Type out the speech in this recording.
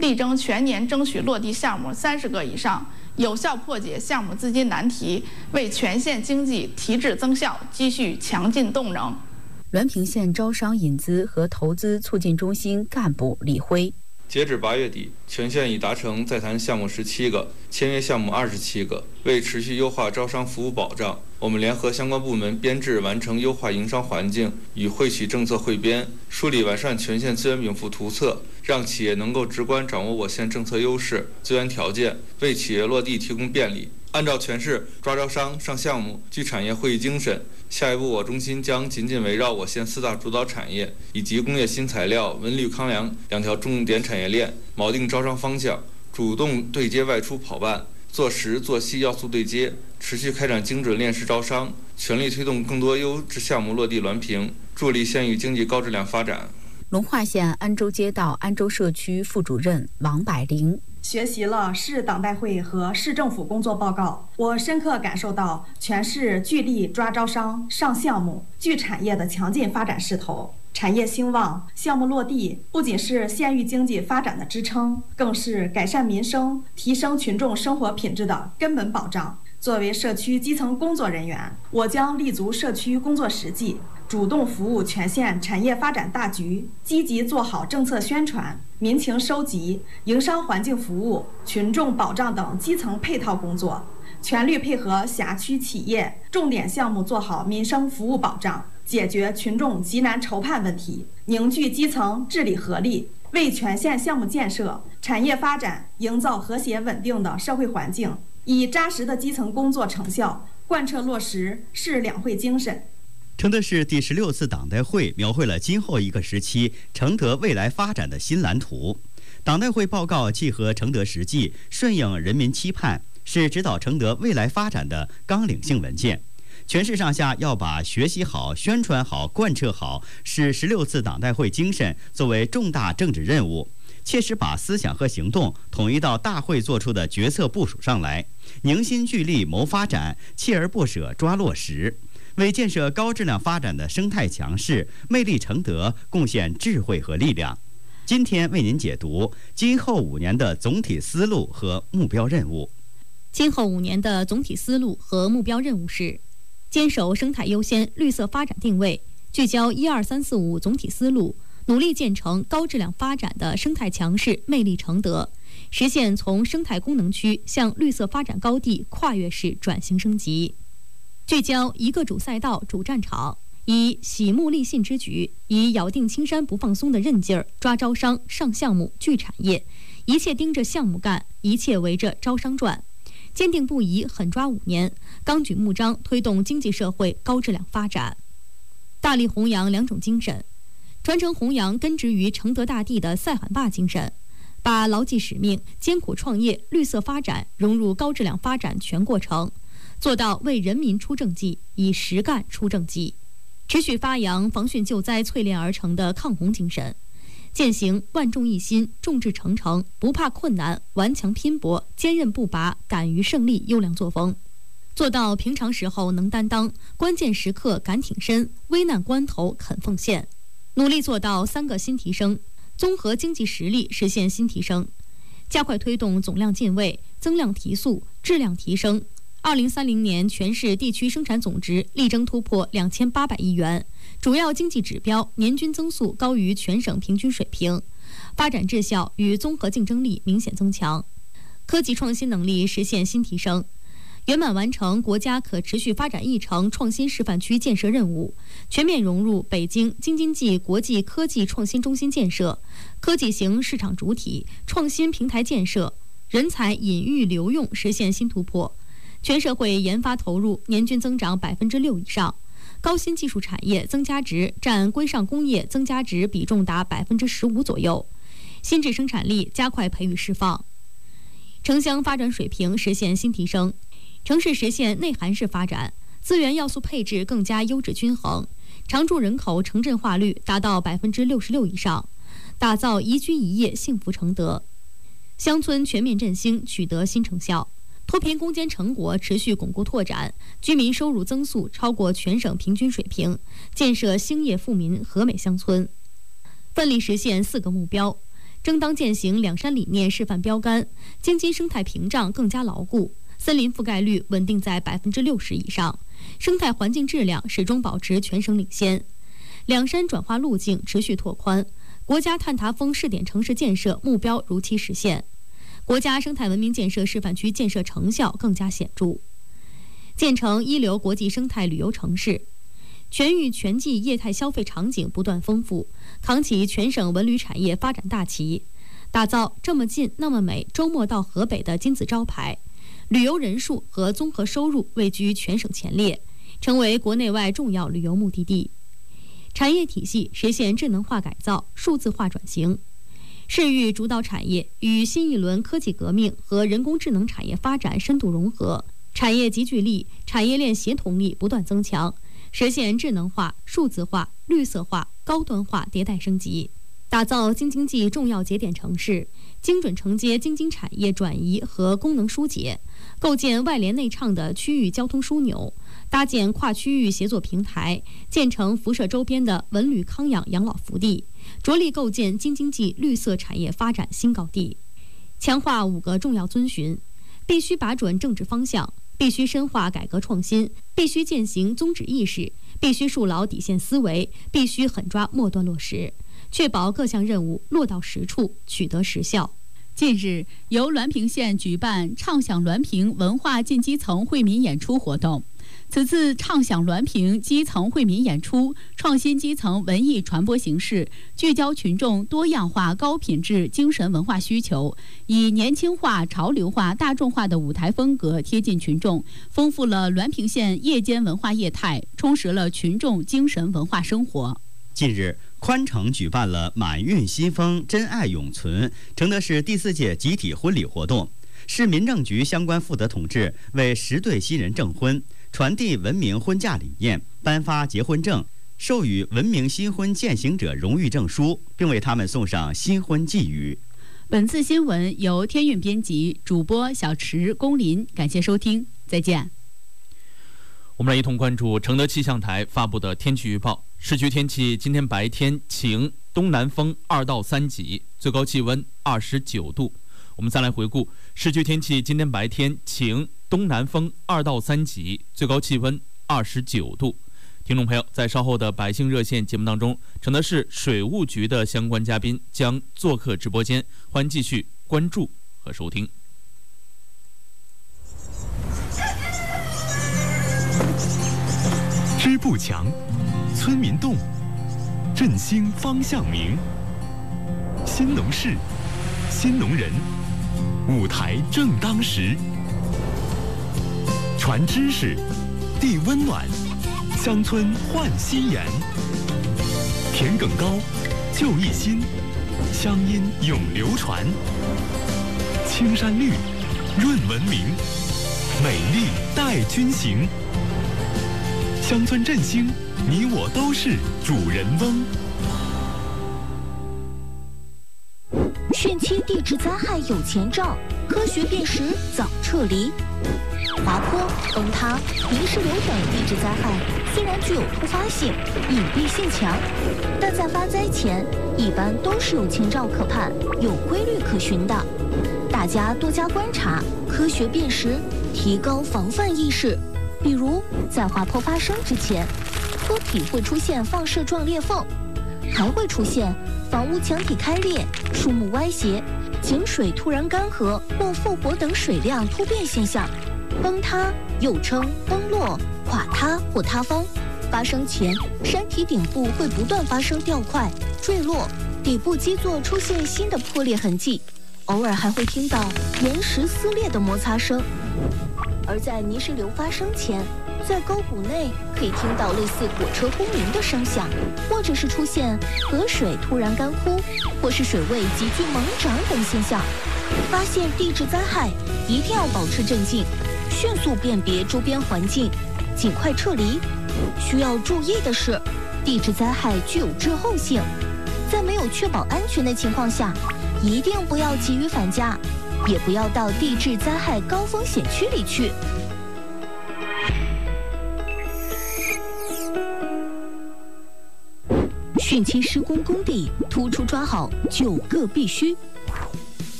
力争全年争取落地项目30个以上，有效破解项目资金难题，为全县经济提质增效积蓄强劲动能。 滦平县招商引资和投资促进中心干部李辉。 截止8月底，全县已达成在谈项目17个，签约项目27个。为持续优化招商服务保障，我们联合相关部门编制完成优化营商环境与汇取政策汇编，梳理完善全县资源禀赋图册，让企业能够直观掌握我县政策优势、资源条件，为企业落地提供便利。按照全市抓招商、上项目、聚产业会议精神，下一步我中心将紧紧围绕我县4大主导产业以及工业新材料、文旅康粮2条重点产业链，锚定招商方向，主动对接外出跑办，做实做细要素对接，持续开展精准链式招商，全力推动更多优质项目落地滦平，助力县域经济高质量发展。 龙化县安州街道安州社区副主任王百灵。 学习了市党代会和市政府工作报告，我深刻感受到全市聚力抓招商、上项目、聚产业的强劲发展势头。产业兴旺、项目落地，不仅是县域经济发展的支撑，更是改善民生、提升群众生活品质的根本保障。作为社区基层工作人员，我将立足社区工作实际，主动服务全县产业发展大局，积极做好政策宣传、民情收集、营商环境服务、群众保障等基层配套工作，全力配合辖区企业重点项目做好民生服务保障，解决群众急难愁盼问题，凝聚基层治理合力，为全县项目建设、产业发展营造和谐稳定的社会环境，以扎实的基层工作成效贯彻落实市两会精神。 承德市第16次党代会描绘了今后一个时期承德未来发展的新蓝图。党代会报告契合承德实际，顺应人民期盼，是指导承德未来发展的纲领性文件。全市上下要把学习好、宣传好、贯彻好市16次党代会精神作为重大政治任务，切实把思想和行动统一到大会作出的决策部署上来，凝心聚力谋发展，锲而不舍抓落实，为建设高质量发展的生态强市、魅力承德贡献智慧和力量。今天为您解读今后5年的总体思路和目标任务。 今后5年的总体思路和目标任务是：坚守生态优先、绿色发展定位，聚焦12345总体思路，努力建成高质量发展的生态强市、魅力承德，实现从生态功能区向绿色发展高地跨越式转型升级。聚焦一个主赛道、主战场，以喜目立信之举，以咬定青山不放松的韧劲儿抓招商、上项目、聚产业，一切盯着项目干，一切围着招商转，坚定不移狠抓5年，纲举目张推动经济社会高质量发展。大力弘扬2种精神，传承弘扬根植于承德大地的赛喊坝精神，把牢记使命、艰苦创业、绿色发展融入高质量发展全过程，做到为人民出政绩，以实干出政绩。持续发扬防汛救灾淬炼而成的抗洪精神，践行万众一心、众志成城、不怕困难、顽强拼搏、坚韧不拔、敢于胜利优良作风，做到平常时候能担当，关键时刻敢挺身，危难关头肯奉献。努力做到3个新提升，综合经济实力实现新提升，加快推动总量进位、增量提速、质量提升。2030年全市地区生产总值力争突破2800亿元，主要经济指标年均增速高于全省平均水平，发展质效与综合竞争力明显增强，科技创新能力实现新提升，圆满完成国家可持续发展议程创新示范区建设任务，全面融入北京京津冀国际科技创新中心建设，科技型市场主体、创新平台建设，人才引育留用实现新突破。全社会研发投入年均增长6%以上，高新技术产业增加值占规上工业增加值比重达15%左右，新质生产力加快培育释放。城乡发展水平实现新提升，城市实现内涵式发展，资源要素配置更加优质均衡，常住人口城镇化率达到66%以上，打造宜居宜业幸福承德。乡村全面振兴取得新成效，脱贫攻坚成果持续巩固拓展，居民收入增速超过全省平均水平，建设兴业富民和美乡村。奋力实现4个目标， 争当践行两山理念示范标杆，京津生态屏障更加牢固，森林覆盖率稳定在60%以上，生态环境质量始终保持全省领先。两山转化路径持续拓宽，国家碳达峰试点城市建设目标如期实现，国家生态文明建设示范区建设成效更加显著，建成一流国际生态旅游城市。全域全季业态消费场景不断丰富，扛起全省文旅产业发展大旗，打造这么近那么美，周末到河北的金字招牌。旅游人数和综合收入位居全省前列，成为国内外重要旅游目的地。产业体系实现智能化改造、数字化转型，市域主导产业与新一轮科技革命和人工智能产业发展深度融合，产业集聚力、产业链协同力不断增强，实现智能化、数字化、绿色化、高端化迭代升级，打造京津冀重要节点城市，精准承接京津产业转移和功能疏解，构建外联内畅的区域交通枢纽，搭建跨区域协作平台，建成辐射周边的文旅康养养老福地，着力构建京津冀绿色产业发展新高地。强化5个重要遵循，必须把准政治方向，必须深化改革创新，必须践行宗旨意识，必须树牢底线思维，必须狠抓末端落实，确保各项任务落到实处，取得实效。 近日，由滦平县举办畅享滦平文化进基层惠民演出活动。此次畅享滦平基层惠民演出，创新基层文艺传播形式，聚焦群众多样化、高品质精神文化需求，以年轻化、潮流化、大众化的舞台风格贴近群众，丰富了滦平县夜间文化业态，充实了群众精神文化生活。 近日，宽城举办了满运新风，真爱永存承德市第4届集体婚礼活动。市民政局相关负责同志为10对新人证婚，传递文明婚嫁理念，颁发结婚证，授予文明新婚践行者荣誉证书，并为他们送上新婚寄语。 本次新闻由天韵编辑，主播小池、龚林，感谢收听，再见。 我们来一同关注承德气象台发布的天气预报。市区天气：今天白天晴，东南风2到3级，最高气温29度。我们再来回顾市区天气：今天白天晴，东南风2到3级，最高气温29度。听众朋友，在稍后的百姓热线节目当中，承德市水务局的相关嘉宾将做客直播间，欢迎继续关注和收听。 支部强，村民动，振兴方向明。新农事，新农人，舞台正当时。传知识，递温暖，乡村焕新颜。田埂高，就一心，乡音永流传。青山绿，润文明，美丽带君行。乡村振兴，你我都是主人翁。 汛期地质灾害有前兆，科学辨识早撤离。滑坡、崩塌、泥石流等地质灾害虽然具有突发性、隐蔽性强，但在发灾前一般都是有前兆可盼、有规律可循的。大家多加观察，科学辨识，提高防范意识。比如，在滑坡发生之前，坡体会出现放射状裂缝，还会出现房屋墙体开裂、树木歪斜、井水突然干涸或复活等水量突变现象。崩塌又称崩落、垮塌或塌方，发生前山体顶部会不断发生掉块、坠落，底部基座出现新的破裂痕迹，偶尔还会听到岩石撕裂的摩擦声。而在泥石流发生前，在沟谷内可以听到类似火车轰鸣的声响，或者是出现河水突然干枯，或是水位急剧猛涨等现象。发现地质灾害，一定要保持镇静，迅速辨别周边环境，尽快撤离。需要注意的是，地质灾害具有滞后性，在没有确保安全的情况下，一定不要急于返家，也不要到地质灾害高风险区里去。 汛期施工工地突出抓好9个必须。